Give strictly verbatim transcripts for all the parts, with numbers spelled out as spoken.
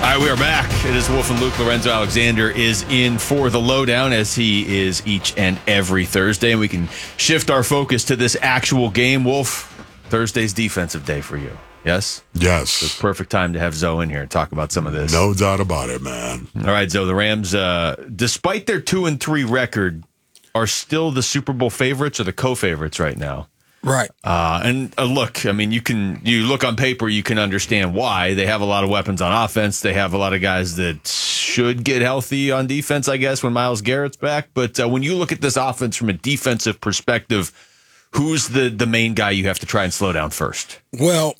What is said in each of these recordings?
right, we are back. It is Wolf and Luke. Lorenzo Alexander is in for the lowdown, as he is each and every Thursday, and we can shift our focus to this actual game. Wolf, Thursday's defensive day for you. Yes? Yes. It's perfect time to have Zoe in here and talk about some of this. No doubt about it, man. All right, Zoe, the Rams, uh, despite their two and three record, are still the Super Bowl favorites or the co-favorites right now. Right. Uh, and uh, look, I mean, you can you look on paper, you can understand why. They have a lot of weapons on offense. They have a lot of guys that should get healthy on defense, I guess, when Myles Garrett's back. But uh, when you look at this offense from a defensive perspective, who's the, the main guy you have to try and slow down first? Well,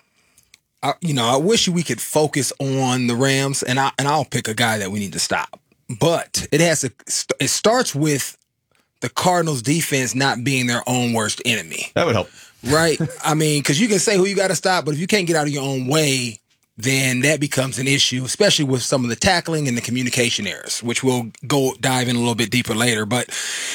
I, you know, I wish we could focus on the Rams, and I and I'll pick a guy that we need to stop. But it has to. It starts with the Cardinals' defense not being their own worst enemy. That would help. Right? I mean, because you can say who you got to stop, but if you can't get out of your own way, then that becomes an issue, especially with some of the tackling and the communication errors, which we'll go dive in a little bit deeper later. But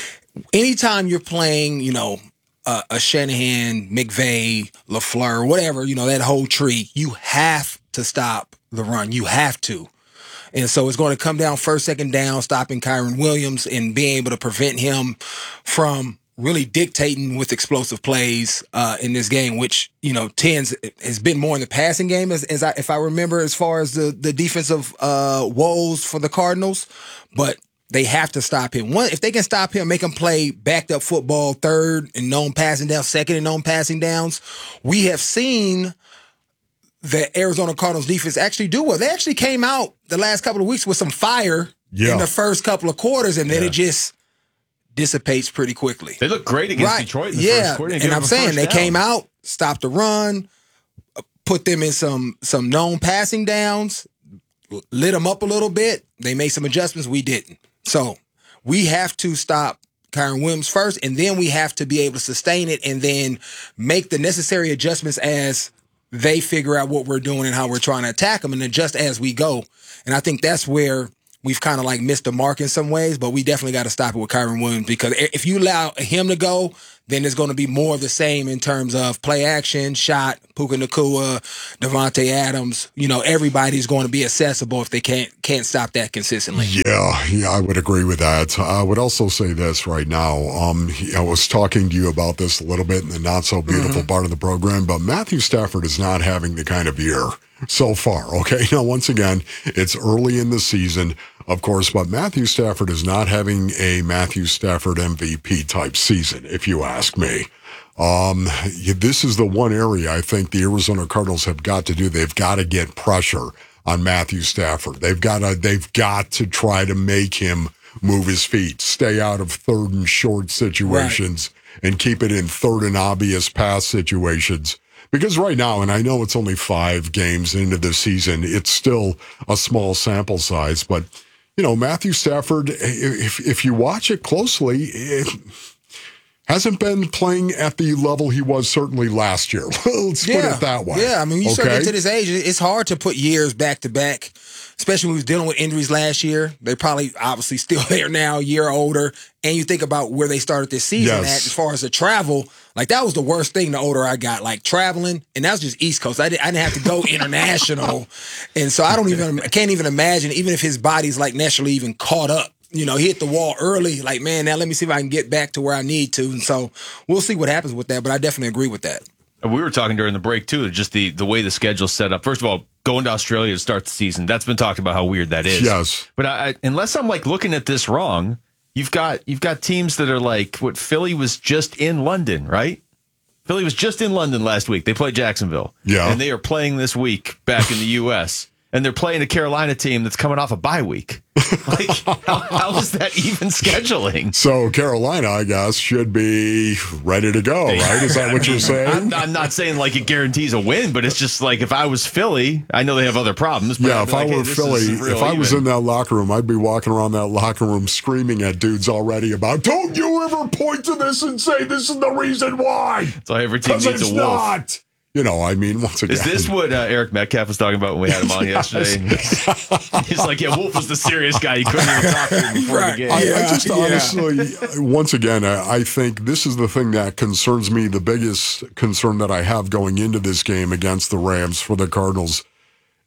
anytime you're playing, you know, uh, a Shanahan, McVay, LaFleur, whatever, you know, that whole tree, you have to stop the run. You have to. And so it's going to come down first, second down, stopping Kyren Williams and being able to prevent him from really dictating with explosive plays uh, in this game, which, you know, tends has been more in the passing game, as, as I, if I remember, as far as the, the defensive uh, woes for the Cardinals. But they have to stop him. One, if they can stop him, make him play backed up football, third and known passing down, second and known passing downs, we have seen the Arizona Cardinals defense actually do well. They actually came out the last couple of weeks with some fire yeah. in the first couple of quarters, and then yeah. it just dissipates pretty quickly. They look great against right. Detroit in the yeah. first quarter. And, and I'm saying they down. came out, stopped the run, put them in some some known passing downs, lit them up a little bit. They made some adjustments. We didn't. So we have to stop Kyren Williams first, and then we have to be able to sustain it and then make the necessary adjustments as they figure out what we're doing and how we're trying to attack them and adjust as we go. And I think that's where we've kind of like missed the mark in some ways, but we definitely got to stop it with Kyren Williams, because if you allow him to go, then there's going to be more of the same in terms of play action, shot, Puka Nacua, Devontae Adams. You know, everybody's going to be accessible if they can't can't stop that consistently. Yeah, yeah, I would agree with that. I would also say this right now. Um, I was talking to you about this a little bit in the not so beautiful mm-hmm. part of the program, but Matthew Stafford is not having the kind of year so far. Okay, now once again, it's early in the season, of course, but Matthew Stafford is not having a Matthew Stafford M V P type season, if you ask me. Um, this is the one area I think the Arizona Cardinals have got to do. They've got to get pressure on Matthew Stafford. They've got to, they've got to try to make him move his feet, stay out of third and short situations, right. and keep it in third and obvious pass situations. Because right now, and I know it's only five games into the season, it's still a small sample size, but you know, Matthew Stafford, if if you watch it closely, it hasn't been playing at the level he was certainly last year. Let's yeah. put it that way. Yeah, I mean, you okay? start getting to this age, it's hard to put years back to back, especially when we was dealing with injuries last year. They're probably obviously still there now, a year older. And you think about where they started this season yes. at as far as the travel. Like, that was the worst thing the older I got, like traveling. And that was just East Coast. I didn't, I didn't have to go international. And so I don't even, I can't even imagine, even if his body's like naturally even caught up. You know, he hit the wall early. Like, man, now let me see if I can get back to where I need to. And so we'll see what happens with that. But I definitely agree with that. We were talking during the break, too, just the, the way the schedule's set up. First of all, going to Australia to start the season, that's been talked about how weird that is. Yes. But I, unless I'm like looking at this wrong, you've got you've got teams that are like, what, Philly was just in London, right? Philly was just in London last week. They played Jacksonville. Yeah. And they are playing this week back in the U S And they're playing a Carolina team that's coming off a bye week. Like, how, how is that even scheduling? So Carolina, I guess, should be ready to go, right? Is that what you're saying? I'm, I'm not saying like it guarantees a win, but it's just like if I was Philly, I know they have other problems. But yeah, if I like, were hey, Philly, if I was even. in that locker room, I'd be walking around that locker room screaming at dudes already about, don't you ever point to this and say this is the reason why. So every team needs a wolf. Not. You know, I mean, once again. Is this what uh, Eric Metcalf was talking about when we had him on yesterday? He's like, yeah, Wolf was the serious guy. He couldn't even talk to him before right. the game. I, yeah, I just yeah. honestly, once again, I, I think this is the thing that concerns me, the biggest concern that I have going into this game against the Rams for the Cardinals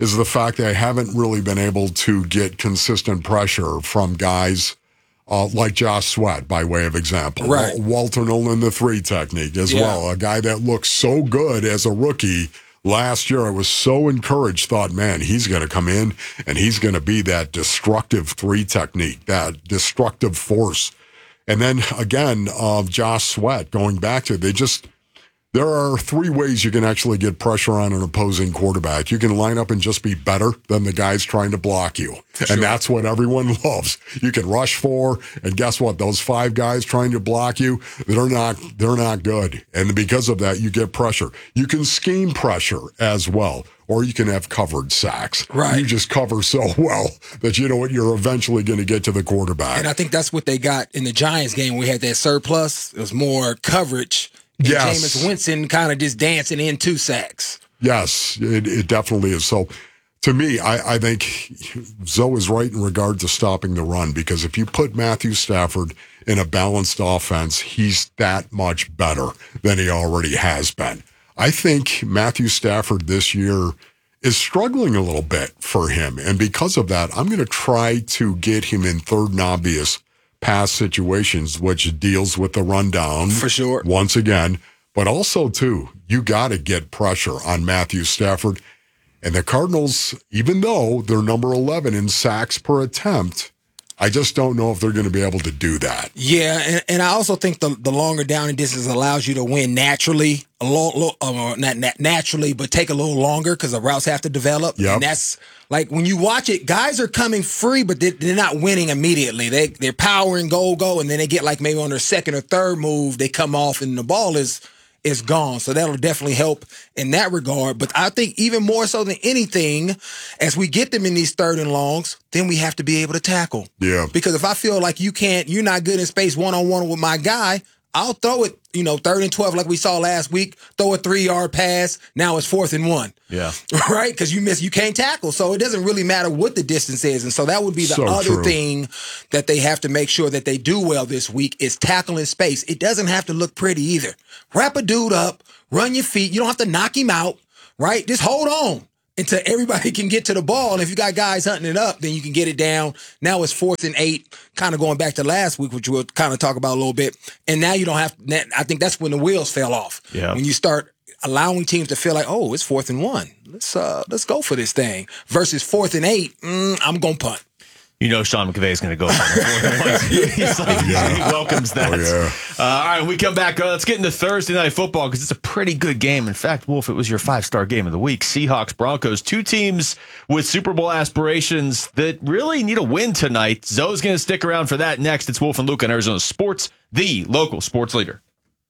is the fact that I haven't really been able to get consistent pressure from guys uh, like Josh Sweat, by way of example. Right. Walter Nolan, the three technique as Yeah. well. A guy that looked so good as a rookie last year. I was so encouraged, thought, man, he's going to come in and he's going to be that destructive three technique, that destructive force. And then again, of uh, Josh Sweat, going back to, they just, there are three ways you can actually get pressure on an opposing quarterback. You can line up and just be better than the guys trying to block you. Sure. And that's what everyone loves. You can rush four, and guess what? Those five guys trying to block you, they're not, they're not good. And because of that, you get pressure. You can scheme pressure as well, or you can have covered sacks. Right. You just cover so well that you know what, you're eventually going to get to the quarterback. And I think that's what they got in the Giants game. We had that surplus. It was more coverage. And Yes. Jameis Winston kind of just dancing in two sacks. Yes, it, it definitely is. So to me, I, I think Zoe is right in regard to stopping the run, because if you put Matthew Stafford in a balanced offense, he's that much better than he already has been. I think Matthew Stafford this year is struggling a little bit for him. And because of that, I'm going to try to get him in third and obvious pass situations, which deals with the rundown. For sure. Once again. But also, too, you got to get pressure on Matthew Stafford. And the Cardinals, even though they're number eleven in sacks per attempt, I just don't know if they're going to be able to do that. Yeah, and, and I also think the the longer down and distance allows you to win naturally, a little, uh, not, not naturally, but take a little longer because the routes have to develop. Yep. And that's like when you watch it, guys are coming free, but they, they're not winning immediately. They they're powering go go, and then they get like maybe on their second or third move, they come off, and the ball is. is gone. So that'll definitely help in that regard. But I think even more so than anything, as we get them in these third and longs, then we have to be able to tackle. Yeah. Because if I feel like you can't, you're not good in space one-on-one with my guy, I'll throw it, you know, third and twelve like we saw last week, throw a three-yard pass. Now it's fourth and one. Yeah. Right? Because you miss, you can't tackle. So it doesn't really matter what the distance is. And so that would be the So other true. thing that they have to make sure that they do well this week is tackling space. It doesn't have to look pretty either. Wrap a dude up, run your feet. You don't have to knock him out, right? Just hold on until everybody can get to the ball. And if you got guys hunting it up, then you can get it down. Now it's fourth and eight, kind of going back to last week, which we'll kind of talk about a little bit. And now you don't have, I think that's when the wheels fell off. Yeah. When you start allowing teams to feel like, oh, it's fourth and one. Let's uh, let's go for this thing. Versus fourth and eight, mm, I'm going to punt. You know Sean McVay is going to go for the fourth and one. He's like, Yeah. He welcomes that. Oh, yeah. Uh, all right, when we come back, uh, let's get into Thursday Night Football because it's a pretty good game. In fact, Wolf, it was your five-star game of the week. Seahawks, Broncos, two teams with Super Bowl aspirations that really need a win tonight. Zoe's going to stick around for that next. It's Wolf and Luke on Arizona Sports, the local sports leader.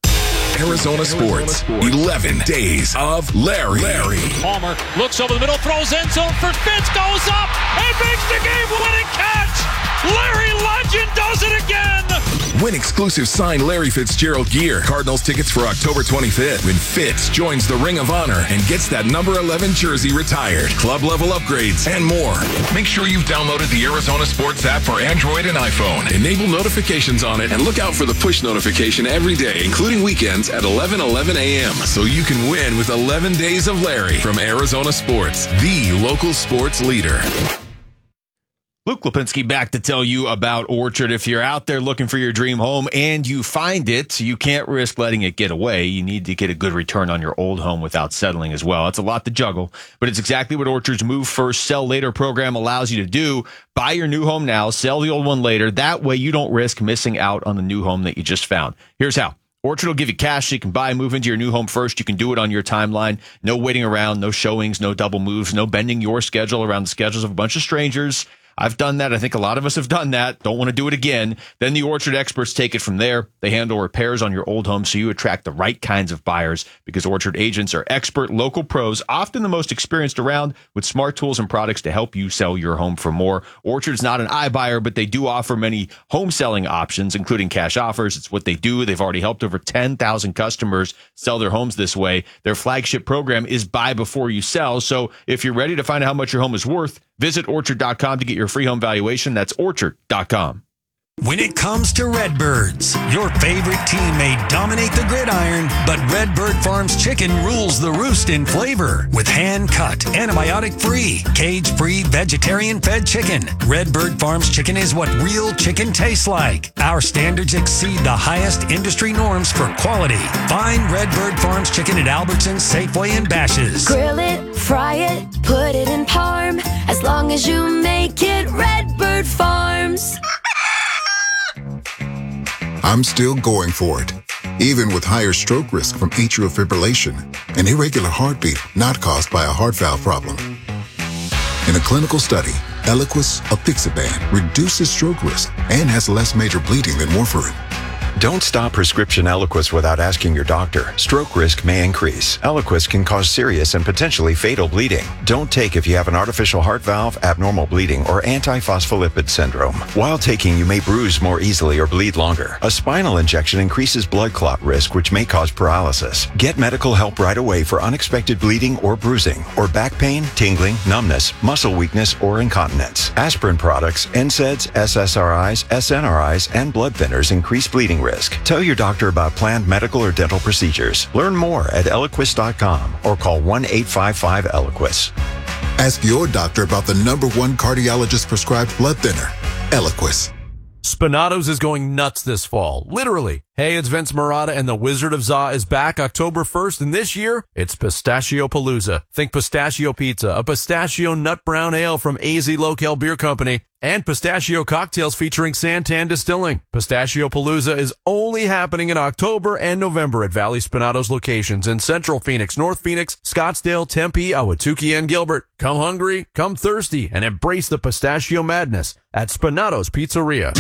Arizona Sports, eleven days of Larry. Larry. Palmer looks over the middle, throws end zone for Fitz, goes up, and makes the game-winning catch. Larry Legend does it again. Win exclusive signed Larry Fitzgerald gear. Cardinals tickets for October twenty-fifth when Fitz joins the Ring of Honor and gets that number eleven jersey retired. Club level upgrades and more. Make sure you've downloaded the Arizona Sports app for Android and iPhone. Enable notifications on it and look out for the push notification every day, including weekends at eleven eleven a.m. so you can win with eleven days of Larry from Arizona Sports, the local sports leader. Luke Lipinski back to tell you about Orchard. If you're out there looking for your dream home and you find it, you can't risk letting it get away. You need to get a good return on your old home without settling as well. It's a lot to juggle, but it's exactly what Orchard's Move First, Sell Later program allows you to do. Buy your new home now, sell the old one later. That way you don't risk missing out on the new home that you just found. Here's how. Orchard will give you cash so you can buy, move into your new home first. You can do it on your timeline. No waiting around, no showings, no double moves, no bending your schedule around the schedules of a bunch of strangers. I've done that. I think a lot of us have done that. Don't want to do it again. Then the Orchard experts take it from there. They handle repairs on your old home so you attract the right kinds of buyers because Orchard agents are expert local pros, often the most experienced around, with smart tools and products to help you sell your home for more. Orchard's not an iBuyer, but they do offer many home selling options, including cash offers. It's what they do. They've already helped over ten thousand customers sell their homes this way. Their flagship program is buy before you sell. So if you're ready to find out how much your home is worth, visit orchard dot com to get your free home valuation. That's orchard dot com. When it comes to Redbirds, your favorite team may dominate the gridiron, but Redbird Farms chicken rules the roost in flavor. With hand-cut, antibiotic-free, cage-free, vegetarian-fed chicken, Redbird Farms chicken is what real chicken tastes like. Our standards exceed the highest industry norms for quality. Find Redbird Farms chicken at Albertsons, Safeway, and Bash's. Grill it, fry it, put it in parm. As long as you make it Redbird Farms. I'm still going for it, even with higher stroke risk from atrial fibrillation, an irregular heartbeat not caused by a heart valve problem. In a clinical study, Eliquis apixaban reduces stroke risk and has less major bleeding than warfarin. Don't stop prescription Eliquis without asking your doctor. Stroke risk may increase. Eliquis can cause serious and potentially fatal bleeding. Don't take if you have an artificial heart valve, abnormal bleeding, or antiphospholipid syndrome. While taking, you may bruise more easily or bleed longer. A spinal injection increases blood clot risk, which may cause paralysis. Get medical help right away for unexpected bleeding or bruising, or back pain, tingling, numbness, muscle weakness, or incontinence. Aspirin products, N SAIDs, S S R Is, S N R Is, and blood thinners increase bleeding risk. Tell your doctor about planned medical or dental procedures. Learn more at Eliquis dot com or call one eight five five Eliquis. Ask your doctor about the number one cardiologist prescribed blood thinner, Eliquis. Spinatos is going nuts this fall, literally. Hey, it's Vince Marotta, and the Wizard of Za is back October first, and this year, it's Pistachio Palooza. Think pistachio pizza, a pistachio nut brown ale from A Z Locale Beer Company, and pistachio cocktails featuring Santan Distilling. Pistachio Palooza is only happening in October and November at Valley Spinatos locations in Central Phoenix, North Phoenix, Scottsdale, Tempe, Ahwatukee, and Gilbert. Come hungry, come thirsty, and embrace the pistachio madness at Spinatos Pizzeria.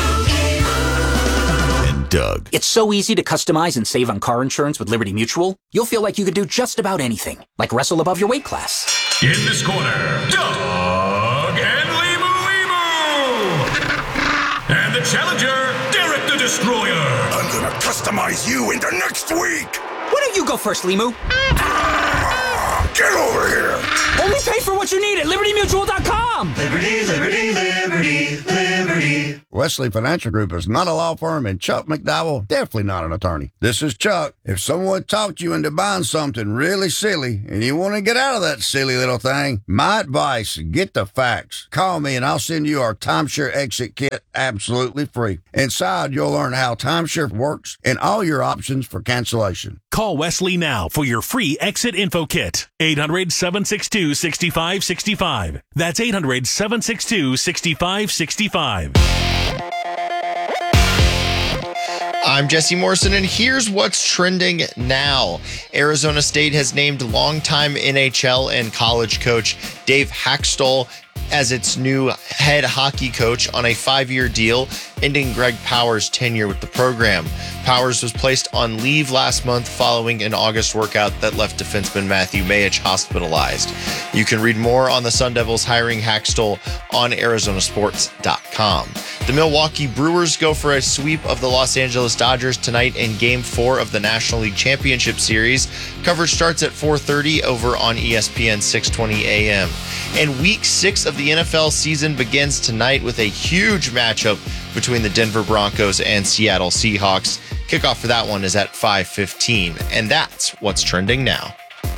And Doug. It's so easy to customize and save on car insurance with Liberty Mutual. You'll feel like you could do just about anything, like wrestle above your weight class. In this corner, Doug and Limu Limu. And the challenger, Derek the Destroyer. I'm gonna customize you into next week. Why don't you go first, Limu? Get over here. Only pay for what you need at Liberty Mutual dot com. Liberty, Liberty, Liberty, Liberty. Wesley Financial Group is not a law firm, and Chuck McDowell definitely not an attorney. This is Chuck. If someone talked you into buying something really silly and you want to get out of that silly little thing, my advice, get the facts. Call me and I'll send you our timeshare exit kit absolutely free. Inside, you'll learn how timeshare works and all your options for cancellation. Call Wesley now for your free exit info kit. eight hundred, seven six two, six five six five. That's eight hundred, seven six two, six five six five. I'm Jesse Morrison, and here's what's trending now. Arizona State has named longtime N H L and college coach Dave Haxtell as its new head hockey coach on a five-year deal, ending Greg Powers' tenure with the program. Powers was placed on leave last month following an August workout that left defenseman Matthew Mayich hospitalized. You can read more on the Sun Devils hiring Haxtell on Arizona Sports dot com. The Milwaukee Brewers go for a sweep of the Los Angeles Dodgers tonight in Game four of the National League Championship Series. Coverage starts at four thirty over on E S P N six twenty A M. And Week six of the N F L season begins tonight with a huge matchup between the Denver Broncos and Seattle Seahawks. Kickoff for that one is at five fifteen, and that's what's trending now.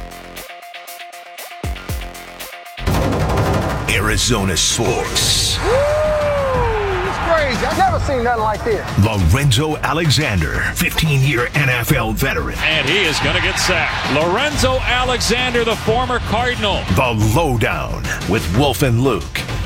Arizona Sports. Crazy. I've never seen nothing like this. Lorenzo Alexander, fifteen-year N F L veteran. And he is going to get sacked. Lorenzo Alexander, the former Cardinal. The Lowdown with Wolf and Luke.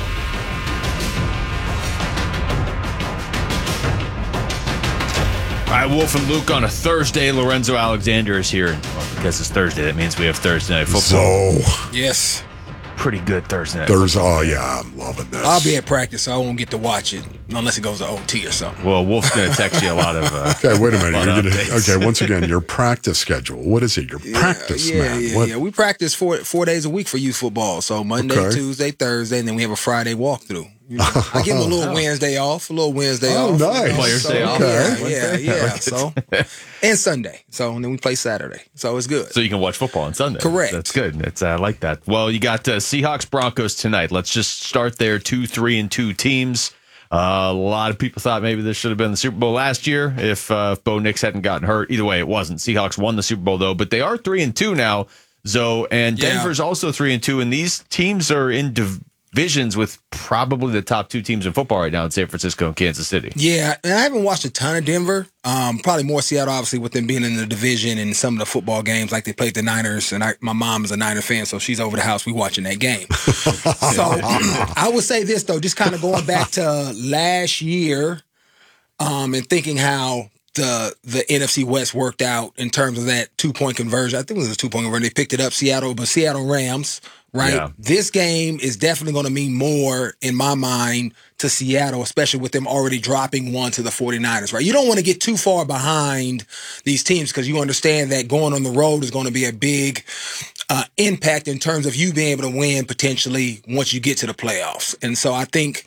All right, Wolf and Luke on a Thursday. Lorenzo Alexander is here. Well, because it's Thursday, that means we have Thursday Night Football. So, yes. Pretty good Thursday Night Thursday. Football. Oh, yeah, I'm loving this. I'll be at practice, so I won't get to watch it unless it goes to O T or something. Well, Wolf's going to text you a lot of uh, Okay, wait a minute. a You're lot of gonna, updates. okay, once again, your practice schedule. What is it? Your Yeah, practice, yeah, man. Yeah, What- yeah. We practice four four days a week for youth football. So Monday, Okay. Tuesday, Thursday, and then we have a Friday walkthrough. You know, I give them a little Wednesday off, a little Wednesday Oh, off. nice. you know, Players so, day off. Yeah, Okay. yeah, yeah. So and Sunday. So and then we play Saturday. So it's good. So you can watch football on Sunday. Correct. That's good. It's I like that. Well, you got uh, Seahawks Broncos tonight. Let's just start there. Two, three, and two teams. Uh, a lot of people thought maybe this should have been the Super Bowl last year if, uh, if Bo Nix hadn't gotten hurt. Either way, it wasn't. Seahawks won the Super Bowl, though, but they are three and two now, Zoe, and Yeah. Denver's also three and two, and these teams are in divisions with probably the top two teams in football right now in San Francisco and Kansas City. Yeah, and I haven't watched a ton of Denver. Um, probably more Seattle, obviously, with them being in the division and some of the football games, like they played the Niners. And I, my mom is a Niner fan, so she's over the house. We watching that game. So I would say this though, just kind of going back to last year, um, and thinking how the the N F C West worked out in terms of that two point conversion. I think it was a two point conversion. They picked it up, Seattle, but Seattle Rams. Right. Yeah. This game is definitely going to mean more in my mind to Seattle, especially with them already dropping one to the 49ers, right? You don't want to get too far behind these teams because you understand that going on the road is going to be a big uh, impact in terms of you being able to win potentially once you get to the playoffs. And so I think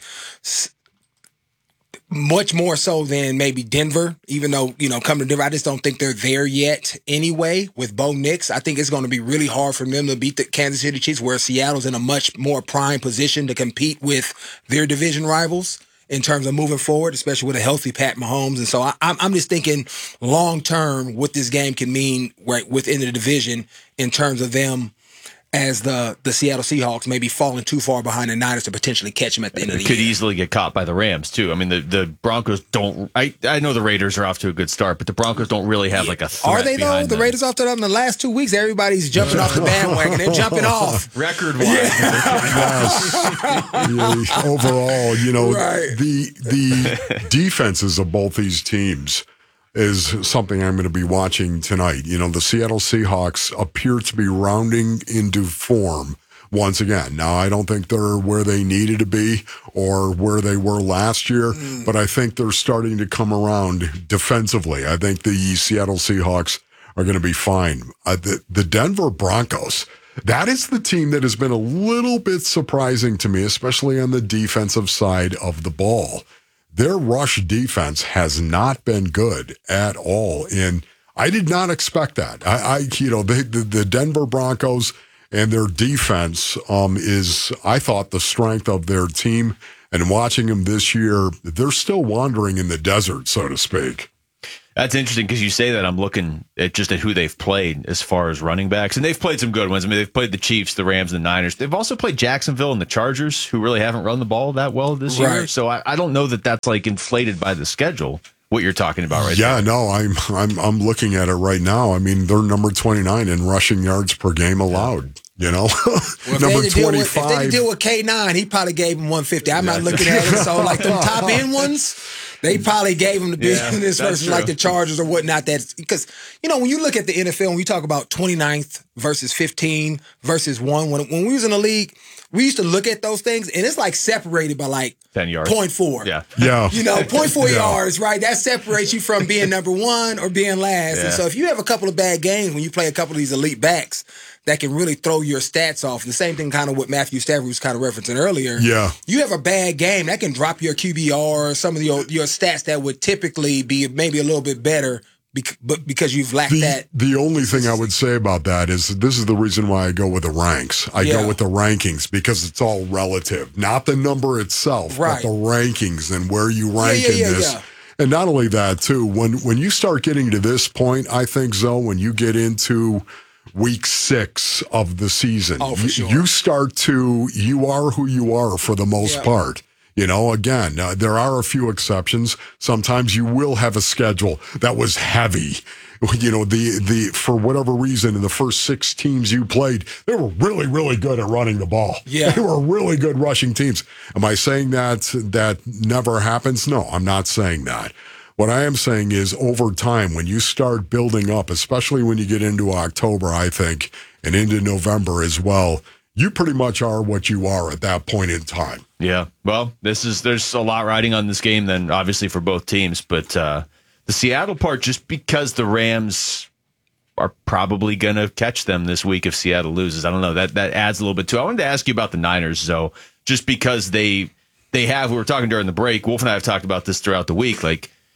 much more so than maybe Denver, even though, you know, coming to Denver, I just don't think they're there yet anyway with Bo Nix. I think it's going to be really hard for them to beat the Kansas City Chiefs, where Seattle's in a much more prime position to compete with their division rivals in terms of moving forward, especially with a healthy Pat Mahomes. And so I, I'm just thinking long term what this game can mean right within the division in terms of them as the, the Seattle Seahawks maybe falling too far behind the Niners to potentially catch them at the end of the Could year. easily get caught by the Rams, too. I mean, the, the Broncos don't... I, I know the Raiders are off to a good start, but the Broncos don't really have like a threat Are they, though? behind The them. Raiders off to them in the last two weeks, everybody's jumping off the bandwagon. They're jumping off. Record-wise. Yes. Yeah, overall, you know, Right. the the defenses of both these teams is something I'm going to be watching tonight. You know, the Seattle Seahawks appear to be rounding into form once again. Now, I don't think they're where they needed to be or where they were last year, mm. but I think they're starting to come around defensively. I think the Seattle Seahawks are going to be fine. Uh, the, the Denver Broncos, that is the team that has been a little bit surprising to me, especially on the defensive side of the ball. Their rush defense has not been good at all, and I did not expect that. I, I you know, they, the the Denver Broncos and their defense um, is, I thought, the strength of their team. And watching them this year, they're still wandering in the desert, so to speak. That's interesting because you say that. I'm looking at just at who they've played as far as running backs, and they've played some good ones. I mean, they've played the Chiefs, the Rams, and the Niners. They've also played Jacksonville and the Chargers, who really haven't run the ball that well this Right. year. So I, I don't know that that's like inflated by the schedule. What you're talking about, right? Yeah, there. no, I'm I'm I'm looking at it right now. I mean, they're number twenty-nine in rushing yards per game allowed. You know, Well, if number they deal with, if they twenty-five. could deal with K nine, he probably gave him one fifty. I'm not looking at it. So, like, them top end ones, they probably gave him the Yeah, business that's versus, like, true. the Chargers or whatnot. That's because, you know, when you look at the N F L, when you talk about twenty-ninth versus fifteen versus one, when, when we was in the league, we used to look at those things, and it's, like, separated by, like, ten yards. point four. Yeah. Yeah. You know, point four Yeah. yards, right? That separates you from being number one or being last. Yeah. And so if you have a couple of bad games when you play a couple of these elite backs, that can really throw your stats off. The same thing kind of what Matthew Stafford was kind of referencing earlier. Yeah. You have a bad game, that can drop your Q B R or some of your, your stats that would typically be maybe a little bit better bec- but because you've lacked The, that. the only thing I would say about that is this is the reason why I go with the ranks. I Yeah. go with the rankings because it's all relative, not the number itself, Right. but the rankings and where you rank yeah, yeah, in this. yeah. And not only that, too, when when you start getting to this point, I think, Zoe, when you get into week six of the season, Oh, for you, sure. you start to, you are who you are for the most Yeah. part. You know, again, uh, there are a few exceptions. Sometimes you will have a schedule that was heavy. You know, the the for whatever reason, in the first six teams you played, they were really, really good at running the ball. Yeah. They were really good rushing teams. Am I saying that that never happens? No, I'm not saying that. What I am saying is over time, when you start building up, especially when you get into October, I think, and into November as well, you pretty much are what you are at that point in time. Yeah. Well, this is there's a lot riding on this game then, obviously, for both teams. But uh, the Seattle part, just because the Rams are probably going to catch them this week if Seattle loses. I don't know. That that adds a little bit to it. I wanted to ask you about the Niners, though, just because they they have, we were talking during the break, Wolf and I have talked about this throughout the week, like,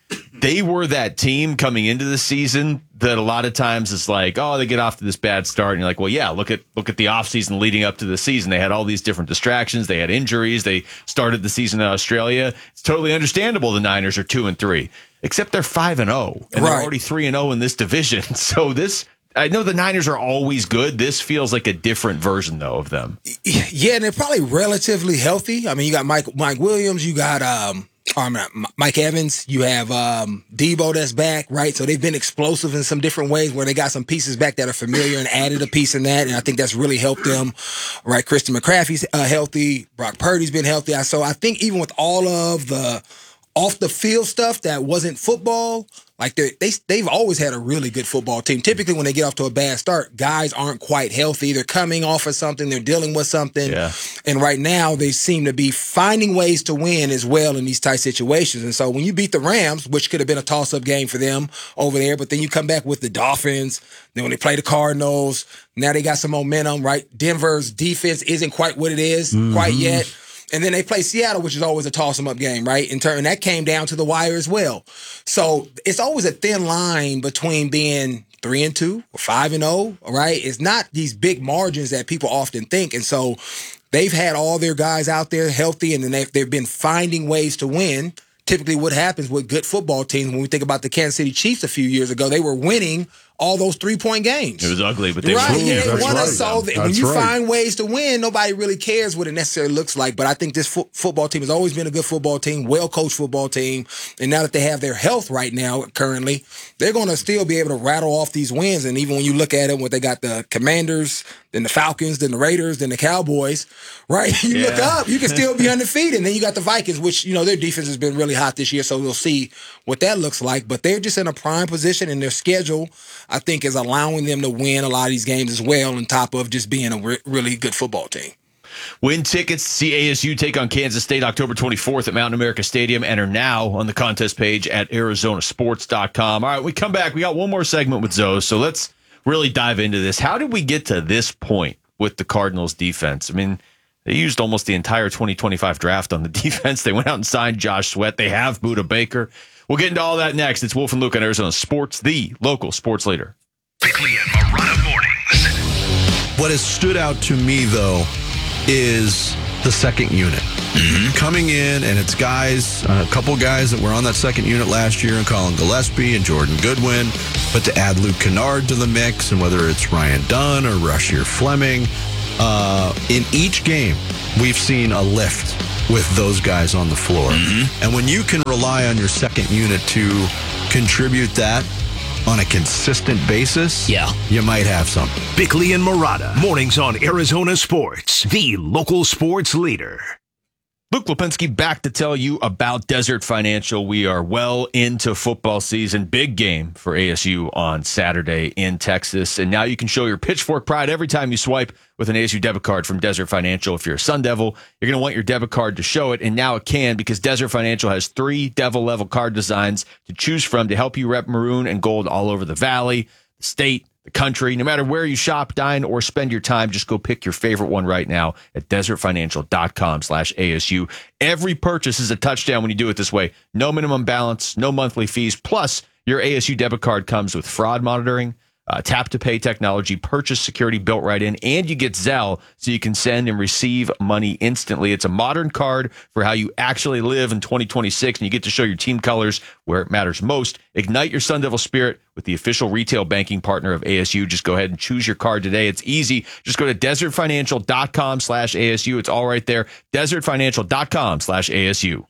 they were that team coming into the season that a lot of times it's like, oh, they get off to this bad start. And you're like, well, yeah, look at look at the offseason leading up to the season. They had all these different distractions. They had injuries. They started the season in Australia. It's totally understandable the Niners are two and three, except they're five and oh, and Right. they're already three and oh in this division. So this, I know the Niners are always good. This feels like a different version, though, of them. Yeah, and they're probably relatively healthy. I mean, you got Mike Mike Williams, you got um, um Mike Evans, you have um Debo that's back, right? So they've been explosive in some different ways where they got some pieces back that are familiar and added a piece in that, and I think that's really helped them, right? Christian McCaffrey's uh, healthy, Brock Purdy's been healthy. So I think even with all of the off the field stuff that wasn't football, like they they they've always had a really good football team. Typically, when they get off to a bad start, guys aren't quite healthy. They're coming off of something. They're dealing with something. Yeah. And right now, they seem to be finding ways to win as well in these tight situations. And so when you beat the Rams, which could have been a toss-up game for them over there, but then you come back with the Dolphins. Then when they play the Cardinals, now they got some momentum, right? Denver's defense isn't quite what it is Mhm. quite yet. And then they play Seattle, which is always a toss-em-up game, right? In turn, and that came down to the wire as well. So it's always a thin line between being three and two or five and zero, right? It's not these big margins that people often think, and so they've had all their guys out there healthy, and then they've, they've been finding ways to win. Typically, what happens with good football teams, when we think about the Kansas City Chiefs a few years ago, they were winning all those three-point games. It was ugly, but they right, were yeah, they That's won right. us. So that when That's you right. find ways to win, nobody really cares what it necessarily looks like. But I think this fo- football team has always been a good football team, well-coached football team. And now that they have their health right now, currently, they're going to still be able to rattle off these wins. And even when you look at it, when they got the Commanders, then the Falcons, then the Raiders, then the Cowboys, right? You Yeah. look up, you can still be undefeated. And then you got the Vikings, which, you know, their defense has been really hot this year. So we'll see what that looks like. But they're just in a prime position, and their schedule, I think, is allowing them to win a lot of these games as well, on top of just being a re- really good football team. Win tickets to see A S U take on Kansas State October twenty-fourth at Mountain America Stadium. Enter now on the contest page at Arizona Sports dot com. All right, we come back. We got one more segment with Zoe, so let's really dive into this. How did we get to this point with the Cardinals defense? I mean, they used almost the entire twenty twenty-five draft on the defense. They went out and signed Josh Sweat. They have Budda Baker. We'll get into all that next. It's Wolf and Luke on Arizona Sports, the local sports leader. Bickley and Marotta mornings. What has stood out to me, though, is the second unit. Mm-hmm. Coming in, and it's guys, a couple guys that were on that second unit last year, and Colin Gillespie and Jordan Goodwin, but to add Luke Kennard to the mix, and whether it's Ryan Dunn or Rasheer Fleming, uh, in each game, we've seen a lift with those guys on the floor. Mm-hmm. And when you can rely on your second unit to contribute that on a consistent basis, yeah, you might have something. Bickley and Marotta mornings on Arizona Sports, the local sports leader. Luke Lipinski back to tell you about Desert Financial. We are well into football season. Big game for A S U on Saturday in Texas. And now you can show your Pitchfork pride every time you swipe with an A S U debit card from Desert Financial. If you're a Sun Devil, you're going to want your debit card to show it. And now it can, because Desert Financial has three Devil-level card designs to choose from to help you rep maroon and gold all over the valley, the state, the country. No matter where you shop, dine, or spend your time, just go pick your favorite one right now at desertfinancial.com slash ASU. Every purchase is a touchdown when you do it this way. No minimum balance, no monthly fees. Plus, your A S U debit card comes with fraud monitoring, uh, tap-to-pay technology, purchase security built right in, and you get Zelle so you can send and receive money instantly. It's a modern card for how you actually live in twenty twenty-six, and you get to show your team colors where it matters most. Ignite your Sun Devil spirit with the official retail banking partner of A S U. Just go ahead and choose your card today. It's easy. Just go to desertfinancial.com slash ASU. It's all right there. desertfinancial.com slash ASU.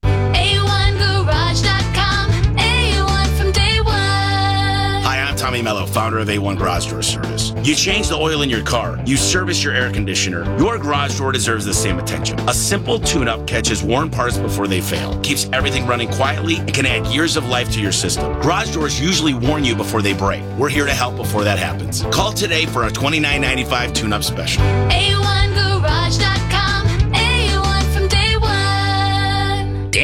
A one garage dot com, A one from day one. Hi, I'm Tommy Mello, founder of A one Garage Door Service. You change the oil in your car. You service your air conditioner. Your garage door deserves the same attention. A simple tune-up catches worn parts before they fail, keeps everything running quietly, and can add years of life to your system. Garage doors usually warn you before they break. We're here to help before that happens. Call today for a twenty-nine ninety-five tune-up special. A one garage dot com, A one from day one. Dan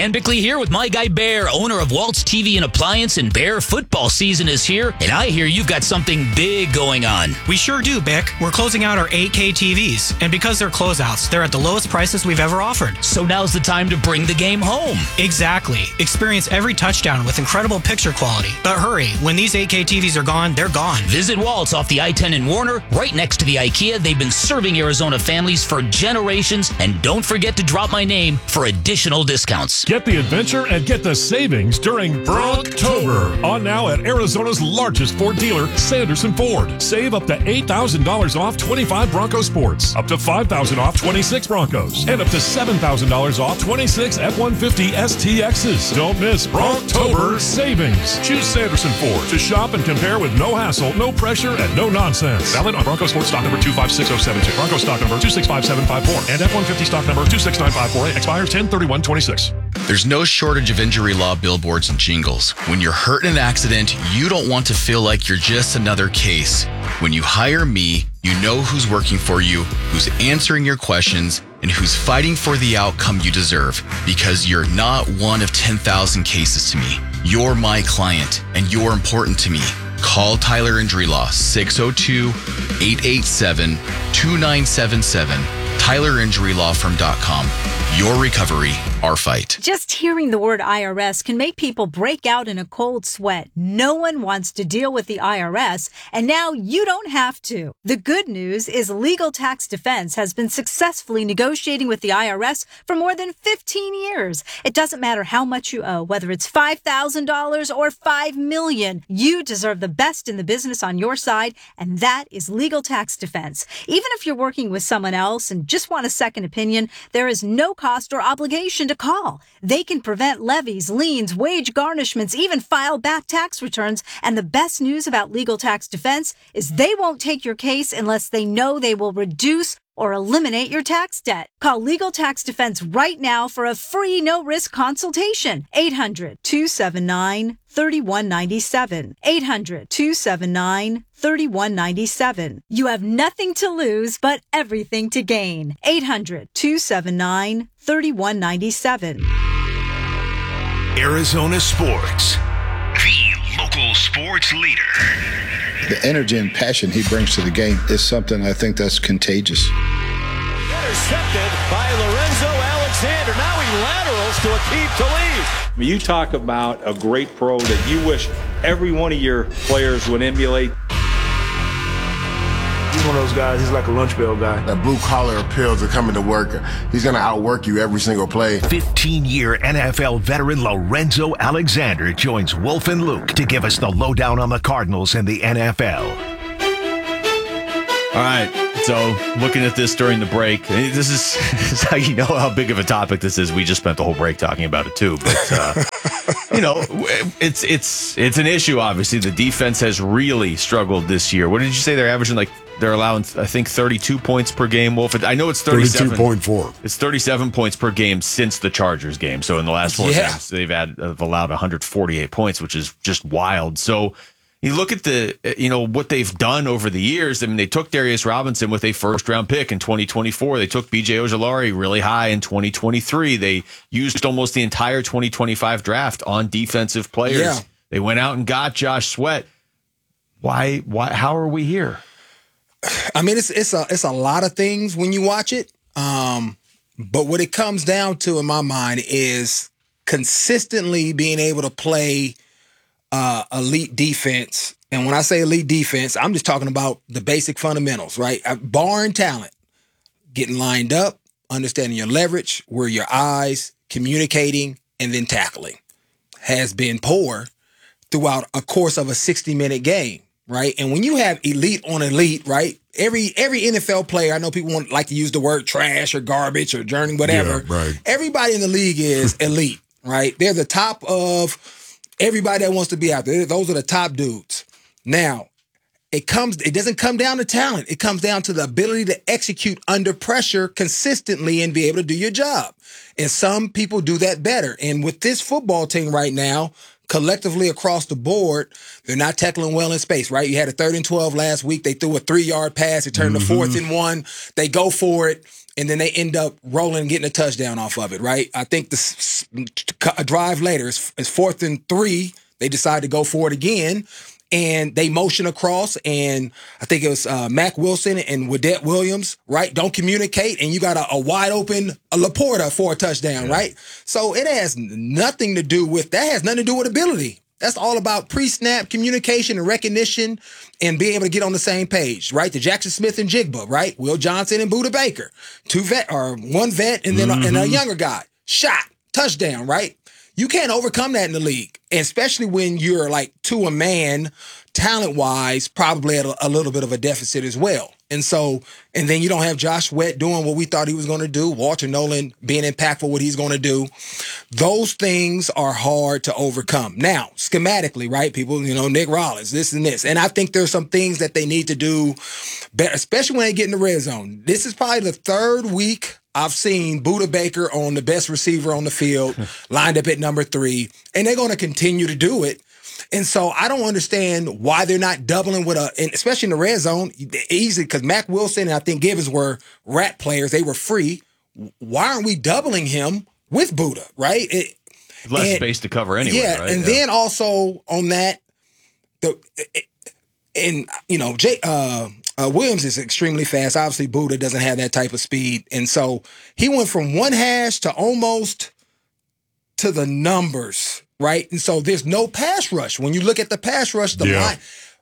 Dan Bickley here with my guy Bear, owner of Walt's T V and Appliance, and Bear football season is here, and I hear you've got something big going on. We sure do, Bick. We're closing out our eight K T Vs, and because they're closeouts, they're at the lowest prices we've ever offered. So now's the time to bring the game home. Exactly. Experience every touchdown with incredible picture quality. But hurry, when these eight K T Vs are gone, they're gone. Visit Walt's off the I ten in Warner, right next to the IKEA. They've been serving Arizona families for generations, and don't forget to drop my name for additional discounts. Get the adventure and get the savings during Brocktober. On now at Arizona's largest Ford dealer, Sanderson Ford. Save up to eight thousand dollars off twenty-five Bronco Sports, up to five thousand dollars off twenty-six Broncos, and up to seven thousand dollars off twenty-six F one fifty S T Xs. Don't miss Brocktober savings. Choose Sanderson Ford to shop and compare with no hassle, no pressure, and no nonsense. Valid on Bronco Sports stock number two five six zero seven two, Bronco stock number two six five seven five four, and F one fifty stock number two six nine five four eight. Expires ten thirty-one twenty-six. There's no shortage of injury law billboards and jingles. When you're hurt in an accident, you don't want to feel like you're just another case. When you hire me, you know who's working for you, who's answering your questions, and who's fighting for the outcome you deserve, because you're not one of ten thousand cases to me. You're my client, and you're important to me. Call Tyler Injury Law, six oh two, eight eight seven, two nine seven seven, tyler injury law firm dot com. Your recovery, our fight. Just hearing the word I R S can make people break out in a cold sweat. No one wants to deal with the I R S, and now you don't have to. The good news is Legal Tax Defense has been successfully negotiating with the I R S for more than fifteen years. It doesn't matter how much you owe, whether it's five thousand dollars or five million dollars. You deserve the best in the business on your side, and that is Legal Tax Defense. Even if you're working with someone else and just want a second opinion, there is no cost or obligation to call. They can prevent levies, liens, wage garnishments, even file back tax returns. And the best news about Legal Tax Defense is they won't take your case unless they know they will reduce or eliminate your tax debt. Call Legal Tax Defense right now for a free no-risk consultation. eight hundred, two seven nine, three one nine seven. eight hundred, two seven nine, three one nine seven. You have nothing to lose but everything to gain. eight hundred, two seven nine, three one nine seven. Arizona Sports, the local sports leader. The energy and passion he brings to the game is something I think that's contagious. Intercepted by Lorenzo Alexander. Now he laterals to Aqib Talib. You talk about a great pro that you wish every one of your players would emulate. He's one of those guys, he's like a lunch bell guy. That blue collar appeal to coming to work. He's going to outwork you every single play. fifteen-year N F L veteran Lorenzo Alexander joins Wolf and Luke to give us the lowdown on the Cardinals and the N F L. All right, so looking at this during the break, this is, this is how you know how big of a topic this is. We just spent the whole break talking about it too, but uh, you know, it's it's it's an issue. Obviously, the defense has really struggled this year. What did you say? They're averaging like they're allowing, I think, thirty-two points per game. Wolf, I know it's thirty-seven. thirty-two point four. It's thirty-seven points per game since the Chargers game. So in the last four Yeah. games, they've had have allowed one hundred forty-eight points, which is just wild. So you look at the, you know, what they've done over the years. I mean, they took Darius Robinson with a first round pick in twenty twenty-four. They took B J Ojulari really high in twenty twenty-three. They used almost the entire twenty twenty-five draft on defensive players. Yeah. They went out and got Josh Sweat. Why? Why? How are we here? I mean, it's it's a it's a lot of things when you watch it. Um, but what it comes down to in my mind is consistently being able to play uh, elite defense. And when I say elite defense, I'm just talking about the basic fundamentals, right? Barring talent, getting lined up, understanding your leverage, where your eyes, communicating, and then tackling has been poor throughout a course of a sixty-minute game. Right. And when you have elite on elite, right? Every every N F L player, I know people want like to use the word trash or garbage or journey, whatever. Yeah, right. Everybody in the league is elite, right? They're the top of everybody that wants to be out there. Those are the top dudes. Now, it comes, it doesn't come down to talent. It comes down to the ability to execute under pressure consistently and be able to do your job. And some people do that better. And with this football team right now, collectively across the board, they're not tackling well in space, right? You had a third and twelve last week. They threw a three-yard pass. It turned mm-hmm. to fourth and one. They go for it. and then they end up rolling and getting a touchdown off of it, right? I think the s- a drive later is fourth and three. They decide to go for it again, and they motion across, and I think it was uh, Mac Wilson and Wadette Williams, right? Don't communicate, and you got a, a wide open a Laporta for a touchdown, yeah. right? So it has nothing to do with, that has nothing to do with ability. That's all about pre-snap communication and recognition and being able to get on the same page, right? The Jackson Smith and Jigba, right? Will Johnson and Budda Baker, two vet or one vet and then mm-hmm. a, and a younger guy, shot, touchdown, right? You can't overcome that in the league, and especially when you're like to a man, talent-wise, probably at a, a little bit of a deficit as well. And so, and then you don't have Josh Sweat doing what we thought he was going to do, Walter Nolan being impactful what he's going to do. Those things are hard to overcome. Now, schematically, right, people, you know, Nick Rollins, this and this. And I think there's some things that they need to do better, especially when they get in the red zone. This is probably the third week I've seen Budda Baker on the best receiver on the field, lined up at number three, and they're going to continue to do it. And so I don't understand why they're not doubling with a, and especially in the red zone, easy, because Mac Wilson and I think Gibbons were rat players. They were free. Why aren't we doubling him with Budda, right? It, Less and, space to cover anyway, yeah, right? And yeah. then also on that, the and, you know, Jay, uh, uh, Williams is extremely fast. Obviously, Budda doesn't have that type of speed. And so he went from one hash to almost to the numbers, right? And so there's no pass rush. When you look at the pass rush, the yeah. line,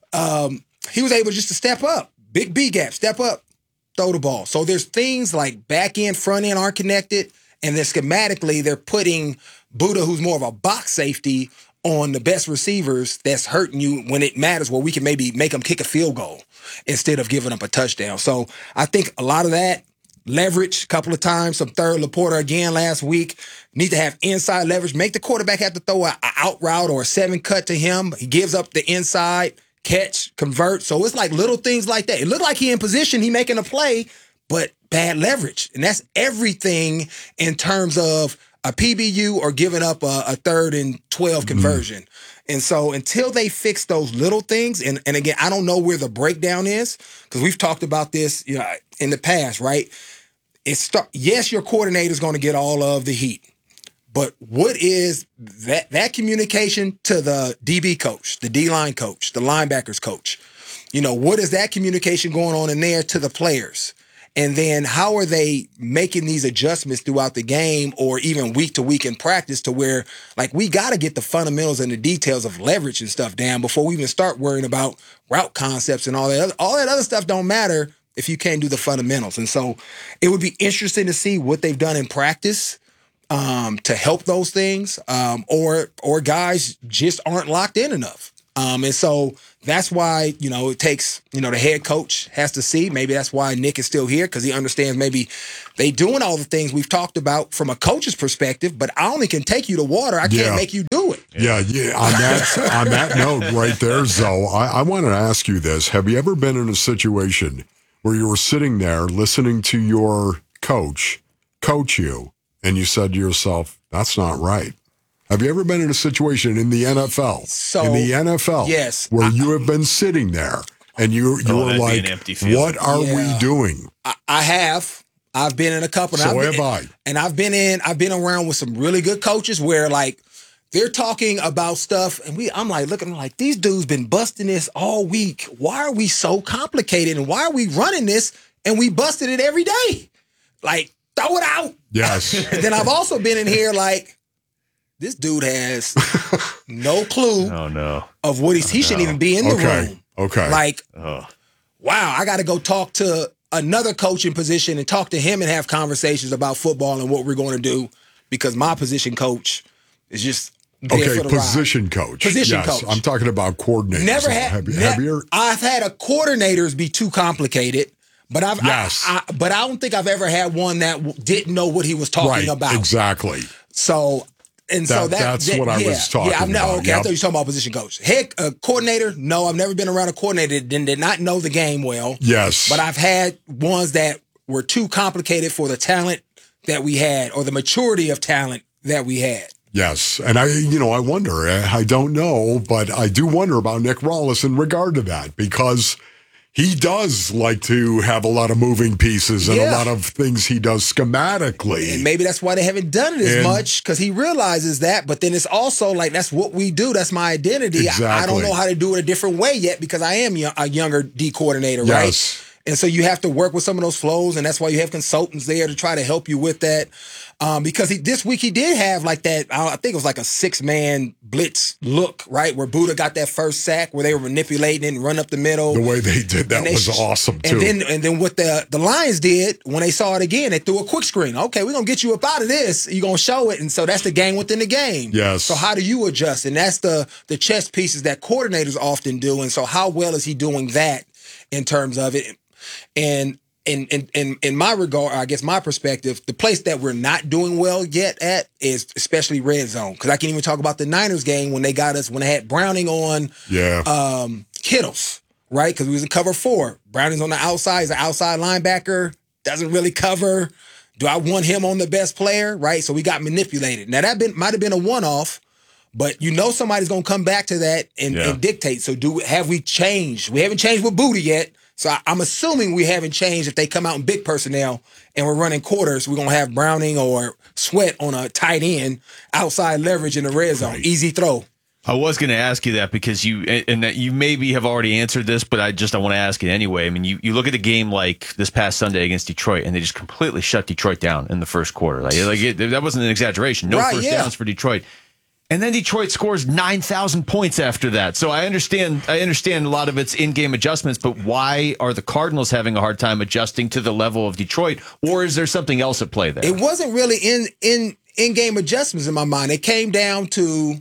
um, he was able just to step up. Big B gap, step up, throw the ball. So there's things like back end, front end aren't connected. And then schematically, they're putting Budda, who's more of a box safety, on the best receivers that's hurting you when it matters, where we can maybe make them kick a field goal instead of giving up a touchdown. So I think a lot of that, leverage a couple of times, some third Laporta again last week, need to have inside leverage, make the quarterback have to throw an out route or a seven cut to him. He gives up the inside, catch, convert. So it's like little things like that. It looked like he in position, he making a play, but bad leverage. And that's everything in terms of a P B U or giving up a, a third and twelve conversion. Mm-hmm. And so until they fix those little things, and, and again, I don't know where the breakdown is, because we've talked about this, you know, in the past, right? It's start, yes, your coordinator is going to get all of the heat, but what is that that communication to the D B coach, the D-line coach, the linebackers coach? You know, what is that communication going on in there to the players? And then how are they making these adjustments throughout the game or even week to week in practice to where, like, we got to get the fundamentals and the details of leverage and stuff down before we even start worrying about route concepts and all that other, all that other stuff don't matter if you can't do the fundamentals. And so it would be interesting to see what they've done in practice um, to help those things, um, or or guys just aren't locked in enough. Um, and so that's why, you know, it takes, you know, the head coach has to see. Maybe that's why Nick is still here, because he understands maybe they doing all the things we've talked about from a coach's perspective, but I only can take you to water. I yeah. can't make you do it. Yeah, yeah. On that on that note right there, Zoe, I, I want to ask you this. Have you ever been in a situation where you were sitting there listening to your coach coach you, and you said to yourself, that's not right? Have you ever been in a situation in the N F L, so, in the N F L, yes, where I, you have been sitting there and you you oh, were like, what are yeah. we doing? I, I have. I've been in a couple. So I've been, have I. And I've been in, I've been around with some really good coaches where, like, they're talking about stuff, and we, I'm like, looking like, these dudes been busting this all week. Why are we so complicated, and why are we running this, and we busted it every day? Like, throw it out. Yes. And then I've also been in here like, this dude has no clue oh, no. of what he's, oh, he no. shouldn't even be in the okay. room. Okay. Like, oh. wow, I got to go talk to another coaching position and talk to him and have conversations about football and what we're going to do, because my position coach is just there okay. for the Position ride. coach. Position yes, coach. I'm talking about coordinators. Never So had. have, Ne- have you? I've had a coordinators be too complicated. But I've, yes. I, I, but I don't think I've ever had one that w- didn't know what he was talking right, about. Exactly. So, and that, so that, that's that, what I yeah, was talking yeah, I've never, about. Okay, yep. I thought you were talking about position coach. Head uh, coordinator, no, I've never been around a coordinator that did, did not know the game well. Yes. But I've had ones that were too complicated for the talent that we had or the maturity of talent that we had. Yes, and I, you know, I wonder, I don't know, but I do wonder about Nick Rollins in regard to that, because he does like to have a lot of moving pieces and Yeah. a lot of things he does schematically. And maybe that's why they haven't done it as And- much, because he realizes that. But then it's also like, that's what we do. That's my identity. I, I don't Exactly. know how to do it a different way yet, because I am yo- a younger D coordinator, right? Yes. And so you have to work with some of those flows, and that's why you have consultants there to try to help you with that. Um, because he, this week he did have like that, I think it was like a six-man blitz look, right? Where Buddha got that first sack where they were manipulating and run up the middle. The way they did that And they was sh- awesome, too. And then and then what the, the Lions did, when they saw it again, they threw a quick screen. Okay, we're going to get you up out of this. You're going to show it. And so that's the game within the game. Yes. So how do you adjust? And that's the the chess pieces that coordinators often do. And so how well is he doing that in terms of it? And in in in in my regard, I guess my perspective, the place that we're not doing well yet at is especially red zone. Because I can even talk about the Niners game when they got us, when they had Browning on Yeah. um, Kittles, right? Because we was in cover four. Browning's on the outside. He's an outside linebacker. Doesn't really cover. Do I want him on the best player, right? So we got manipulated. Now, that been might have been a one-off, but you know somebody's going to come back to that and, Yeah. and dictate. So do have we changed? We haven't changed with Booty yet. So I, I'm assuming we haven't changed. If they come out in big personnel and we're running quarters, we're going to have Browning or Sweat on a tight end, outside leverage in the red zone. Easy throw. I was going to ask you that because you and that you maybe have already answered this, but I just I want to ask it anyway. I mean, you, you look at the game like this past Sunday against Detroit, and they just completely shut Detroit down in the first quarter. Like, like it, that wasn't an exaggeration. No Right, first yeah. downs for Detroit. And then Detroit scores nine thousand points after that. So I understand I understand a lot of it's in-game adjustments, but why are the Cardinals having a hard time adjusting to the level of Detroit? Or is there something else at play there? It wasn't really in in in-game adjustments in my mind. It came down to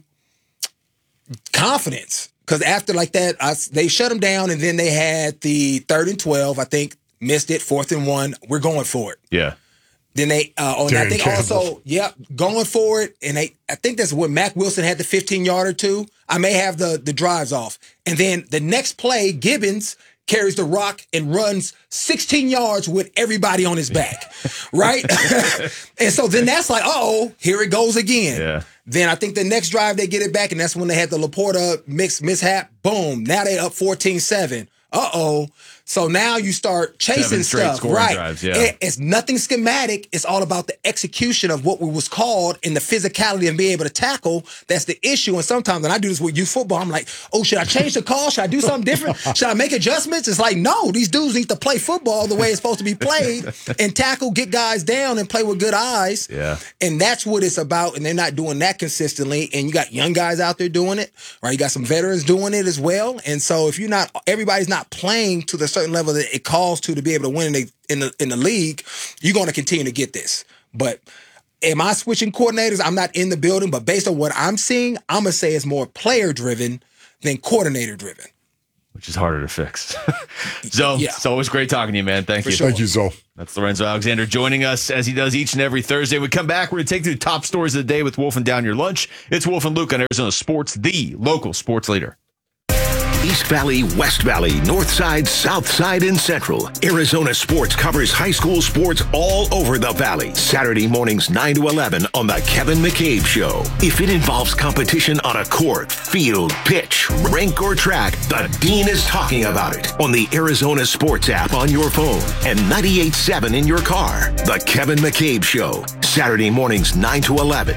confidence. Because after like that, I, they shut them down, and then they had the third and twelve, I think, missed it, fourth and one. We're going for it. Yeah. Then they, uh, oh, and I Darren think Campbell. also, yep, going for it. And they, I think that's when Mac Wilson had the fifteen yarder too. I may have the the drives off. And then the next play, Gibbons carries the rock and runs sixteen yards with everybody on his back, right? And so then that's like, oh, here it goes again. Yeah. Then I think the next drive they get it back, and that's when they had the Laporta mix mishap. Boom. Now they up fourteen seven. Uh-oh. So now you start chasing Seven straight stuff. scoring Right. drives, yeah. It- it's nothing schematic. It's all about the execution of what was called and the physicality and being able to tackle. That's the issue. And sometimes, and I do this with youth football, I'm like, oh, should I change the call? Should I do something different? Should I make adjustments? It's like, no, these dudes need to play football the way it's supposed to be played and tackle, get guys down, and play with good eyes. Yeah. And that's what it's about. And they're not doing that consistently. And you got young guys out there doing it, right? You got some veterans doing it as well. And so if you're not, everybody's not playing to the certain level that it calls to to be able to win in the in the, in the league, you're going to continue to get this. But am I switching coordinators? I'm not in the building, but based on what I'm seeing, I'm gonna say it's more player driven than coordinator driven. Which is harder to fix. Zoe, Yeah. it's always great talking to you, man. Thank For you. sure. Thank you, Zoe. That's Lorenzo Alexander joining us as he does each and every Thursday. We come back, we're going to take through the top stories of the day with Wolf and Down Your Lunch. It's Wolf and Luke on Arizona Sports, the local sports leader. East Valley, West Valley, North Side, South Side, and Central. Arizona Sports covers high school sports all over the Valley. Saturday mornings nine to eleven on The Kevin McCabe Show. If it involves competition on a court, field, pitch, rink, or track, the Dean is talking about it on the Arizona Sports app on your phone and ninety-eight point seven in your car. The Kevin McCabe Show. Saturday mornings nine to eleven.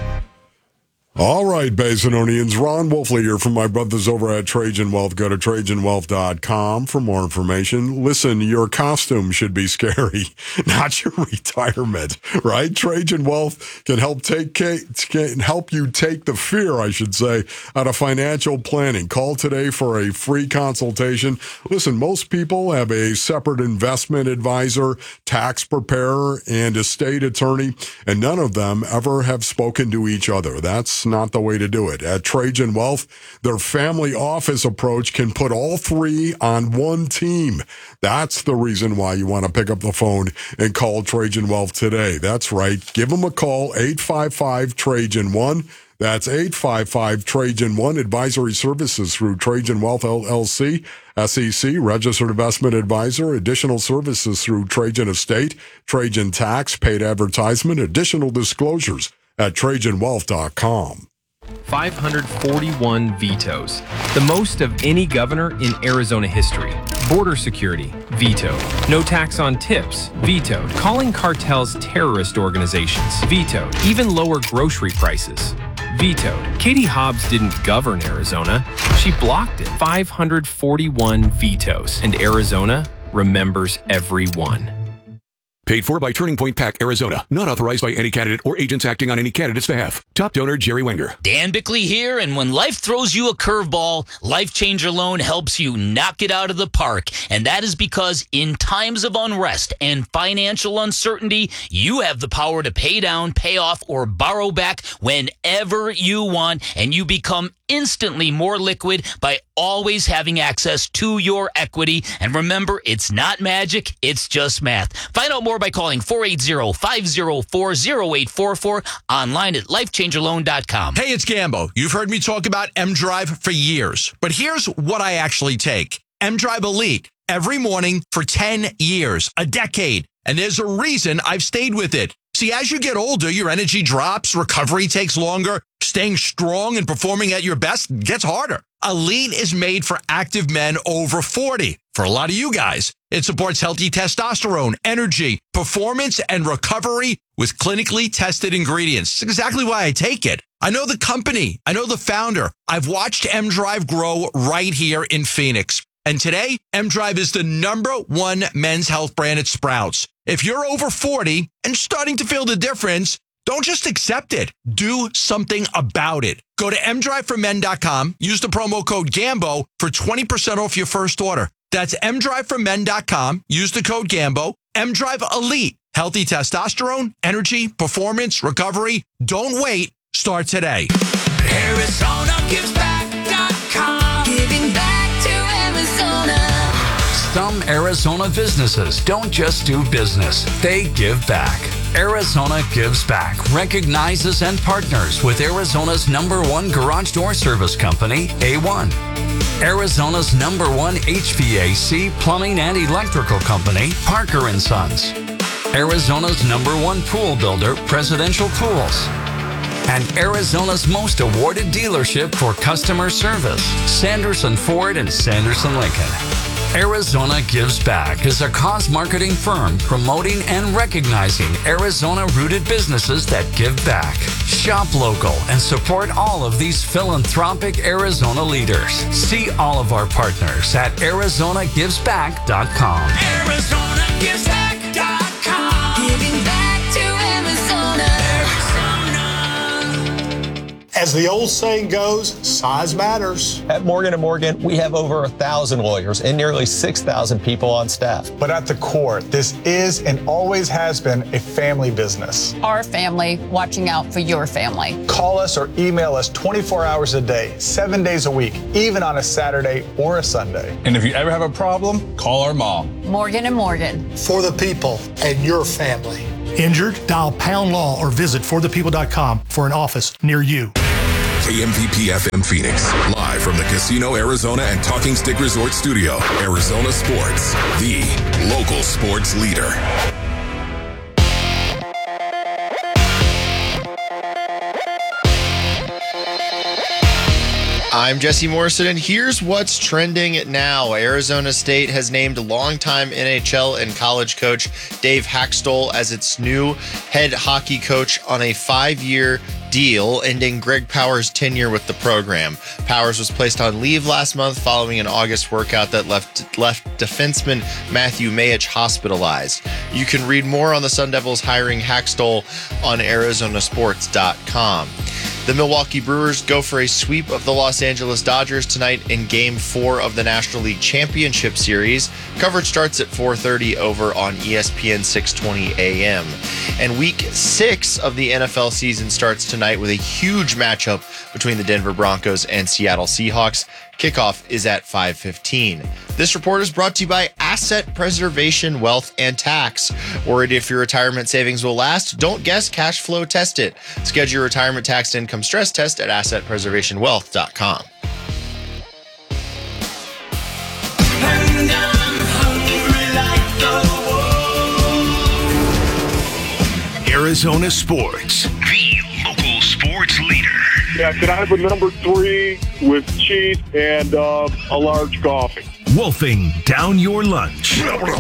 All right, Basinonians. Ron Wolfley here from my brothers over at Trajan Wealth. Go to Trajan Wealth dot com for more information. Listen, your costume should be scary, not your retirement, right? Trajan Wealth can help take can help you take the fear, I should say, out of financial planning. Call today for a free consultation. Listen, most people have a separate investment advisor, tax preparer, and estate attorney, and none of them ever have spoken to each other. That's not the way to do it. At Trajan Wealth, their family office approach can put all three on one team. That's the reason why you want to pick up the phone and call Trajan Wealth today. That's right. Give them a call, eight five five Trajan one. That's eight five five Trajan one. Advisory services through Trajan Wealth L L C, S E C, registered investment advisor. Additional services through Trajan Estate, Trajan Tax, paid advertisement. Additional disclosures at Trajan Wealth dot com. five hundred forty-one vetoes, the most of any governor in Arizona history. Border security, vetoed. No tax on tips, vetoed. Calling cartels terrorist organizations, vetoed. Even lower grocery prices, vetoed. Katie Hobbs didn't govern Arizona, she blocked it. five hundred forty-one vetoes, and Arizona remembers every one. Paid for by Turning Point PAC, Arizona. Not authorized by any candidate or agents acting on any candidate's behalf. Top donor, Jerry Wenger. Dan Bickley here, and when life throws you a curveball, Life Changer Loan helps you knock it out of the park. And that is because in times of unrest and financial uncertainty, you have the power to pay down, pay off, or borrow back whenever you want, and you become instantly more liquid by always having access to your equity. And remember, it's not magic, it's just math. Find out more by calling four eight zero, five zero four, zero eight four four, online at life changer loan dot com. Hey, it's Gambo. You've heard me talk about M-Drive for years, but here's what I actually take. M-Drive Elite every morning for ten years, a decade. And there's a reason I've stayed with it. See, as you get older, your energy drops, recovery takes longer, staying strong and performing at your best gets harder. Elite is made for active men over forty. For a lot of you guys, it supports healthy testosterone, energy, performance, and recovery with clinically tested ingredients. That's exactly why I take it. I know the company. I know the founder. I've watched M-Drive grow right here in Phoenix. And today, M-Drive is the number one men's health brand at Sprouts. If you're over forty and starting to feel the difference, don't just accept it. Do something about it. Go to m drive for men dot com. Use the promo code GAMBO for twenty percent off your first order. That's m drive for men dot com. Use the code GAMBO. M-Drive Elite. Healthy testosterone, energy, performance, recovery. Don't wait. Start today. Arizona gives back dot com. Giving back to Arizona. Some Arizona businesses don't just do business, they give back. Arizona Gives Back recognizes and partners with Arizona's number one garage door service company, A one. Arizona's number one H V A C plumbing and electrical company, Parker and Sons. Arizona's number one pool builder, Presidential Pools. And Arizona's most awarded dealership for customer service, Sanderson Ford and Sanderson Lincoln. Arizona Gives Back is a cause marketing firm promoting and recognizing Arizona-rooted businesses that give back. Shop local and support all of these philanthropic Arizona leaders. See all of our partners at arizona gives back dot com. Arizona gives back dot com. Giving back to Arizona. As the old saying goes, size matters. At Morgan and Morgan, we have over a thousand lawyers and nearly six thousand people on staff. But at the core, this is and always has been a family business. Our family watching out for your family. Call us or email us twenty-four hours a day, seven days a week, even on a Saturday or a Sunday. And if you ever have a problem, call our mom. Morgan and Morgan. For the people and your family. Injured? Dial pound law or visit for the people dot com for an office near you. K M V P F M Phoenix, live from the Casino Arizona and Talking Stick Resort Studio. Arizona Sports, the local sports leader. I'm Jesse Morrison, and here's what's trending now. Arizona State has named longtime N H L and college coach Dave Haxtell as its new head hockey coach on a five-year deal, ending Greg Powers' tenure with the program. Powers was placed on leave last month following an August workout that left left defenseman Matthew Mayich hospitalized. You can read more on the Sun Devils hiring Haxtell on arizona sports dot com. The Milwaukee Brewers go for a sweep of the Los Angeles Dodgers tonight in Game four of the National League Championship Series. Coverage starts at four thirty over on E S P N six twenty A M. And Week six of the N F L season starts tonight with a huge matchup between the Denver Broncos and Seattle Seahawks. Kickoff is at five fifteen. This report is brought to you by Asset Preservation Wealth and Tax. Worried if your retirement savings will last? Don't guess, cash flow test it. Schedule your retirement tax income stress test at asset preservation wealth dot com. And I'm hungry like the wolf. Arizona Sports, the local sports leader. Yeah, can I have a number three with cheese and uh, a large coffee? Wolfing down your lunch.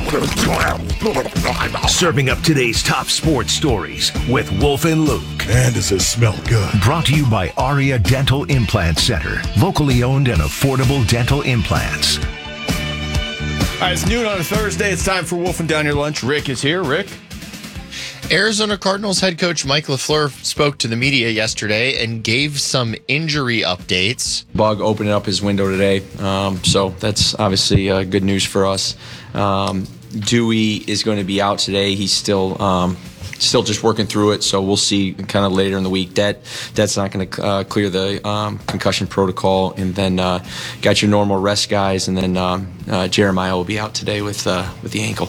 Serving up today's top sports stories with Wolf and Luke. Man, does it smell good. Brought to you by Aria Dental Implant Center. Locally owned and affordable dental implants. All right, it's noon on a Thursday. It's time for Wolfing Down Your Lunch. Rick is here. Rick? Arizona Cardinals head coach Mike LaFleur spoke to the media yesterday and gave some injury updates. Bug opening up his window today, um, so that's obviously uh, good news for us. Um, Dewey is going to be out today. He's still um, still just working through it, so we'll see kind of later in the week. That that's not going to uh, clear the um, concussion protocol, and then uh, got your normal rest guys, and then um, uh, Jeremiah will be out today with uh, with the ankle.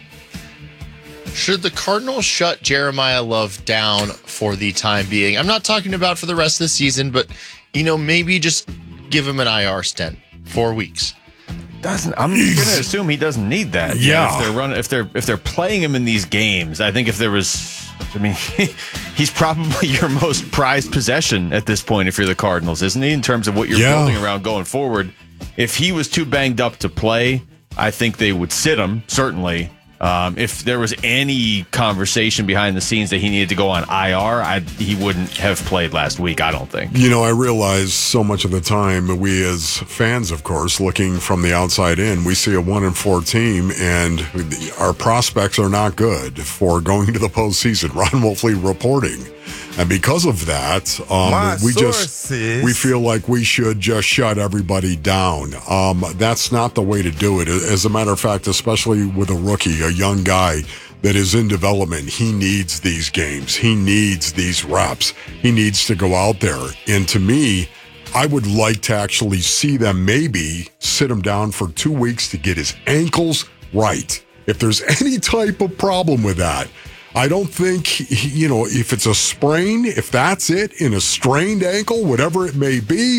Should the Cardinals shut Jeremiah Love down for the time being? I'm not talking about for the rest of the season, but, you know, maybe just give him an I R stint, four weeks. Doesn't I'm going to assume he doesn't need that. Yeah. If they're running, if they're if they're playing him in these games, I think if there was, I mean, he's probably your most prized possession at this point. If you're the Cardinals, isn't he? In terms of what you're Yeah. building around going forward, if he was too banged up to play, I think they would sit him certainly. Um, if there was any conversation behind the scenes that he needed to go on I R, I, he wouldn't have played last week, I don't think. You know, I realize so much of the time we as fans, of course, looking from the outside in, we see a one and four team, and our prospects are not good for going to the postseason. Ron Wolfley reporting. And because of that, um, My we sources. just we feel like we should just shut everybody down. Um, that's not the way to do it. As a matter of fact, especially with a rookie, a young guy that is in development, he needs these games. He needs these reps. He needs to go out there. And to me, I would like to actually see them maybe sit him down for two weeks to get his ankles right. If there's any type of problem with that, I don't think, you know, if it's a sprain, if that's it, in a strained ankle, whatever it may be,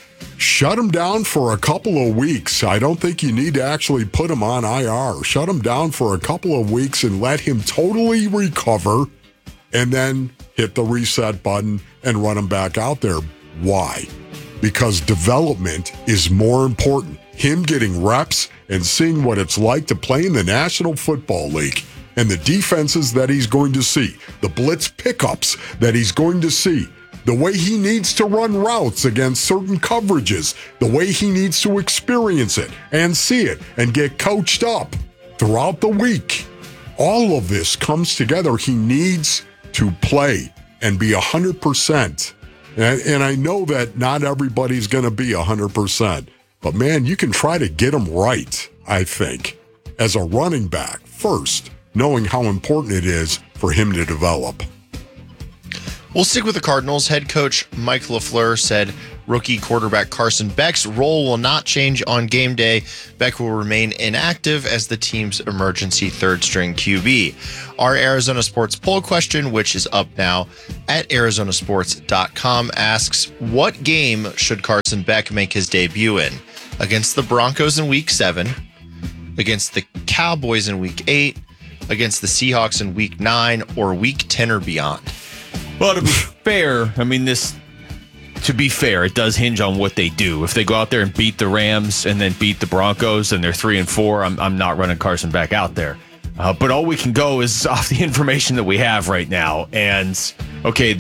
shut him down for a couple of weeks. I don't think you need to actually put him on I R. Shut him down for a couple of weeks and let him totally recover, and then hit the reset button and run him back out there. Why? Because development is more important. Him getting reps and seeing what it's like to play in the National Football League. And the defenses that he's going to see, the blitz pickups that he's going to see, the way he needs to run routes against certain coverages, the way he needs to experience it and see it and get coached up throughout the week. All of this comes together. He needs to play and be one hundred percent. And, and I know that not everybody's going to be one hundred percent. But, man, you can try to get him right, I think, as a running back first, knowing how important it is for him to develop. We'll stick with the Cardinals. Head coach Mike LaFleur said rookie quarterback Carson Beck's role will not change on game day. Beck will remain inactive as the team's emergency third-string Q B. Our Arizona Sports poll question, which is up now at arizona sports dot com, asks, what game should Carson Beck make his debut in? Against the Broncos in week seven, against the Cowboys in week eight, against the Seahawks in week nine, or week ten or beyond? Well, to be fair, I mean, this, to be fair, it does hinge on what they do. If they go out there and beat the Rams and then beat the Broncos and they're three and four, I'm, I'm not running Carson back out there. Uh, but all we can go is off the information that we have right now. And, okay,